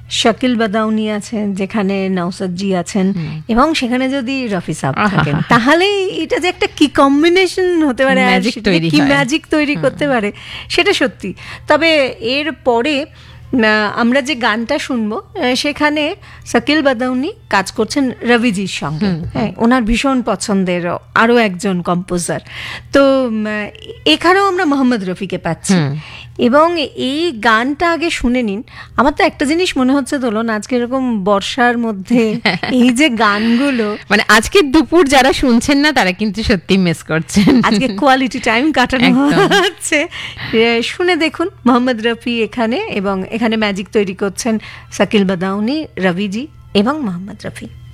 শাকিল বাদাউনি আছেন, যেখানে নওশাদ জি আছেন, এবং সেখানে যদি রফি সাহেব থাকেন, তাহলে এটা যে একটা কি কম্বিনেশন হতে পারে, কি ম্যাজিক তৈরি করতে পারে, সেটা সত্যি। তবে এর পরে আমরা যে গানটা শুনবো সেখানে শাকিল বাদাউনি কাজ করছেন রবিজির সঙ্গে, হ্যাঁ, ওনার ভীষণ পছন্দের আরো একজন কম্পোজার। তো এখানেও আমরা মোহাম্মদ রফিকে পাচ্ছি। এবং এই গানটা আগে শুনে নিন। আমার তো একটা জিনিস মনে হচ্ছে দোলন, আজকে এরকম বর্ষার মধ্যে এই যে গানগুলো, মানে আজকে দুপুর যারা শুনছেন না তারা কিন্তু সত্যি মিস করছেন, আজকে কোয়ালিটি টাইম কাটানো হচ্ছে। শুনে দেখুন মোহাম্মদ রফি এখানে, এবং এখানে ম্যাজিক তৈরি করছেন শাকিল বাদাউনি, রবিজি এবং মোহাম্মদ রফি।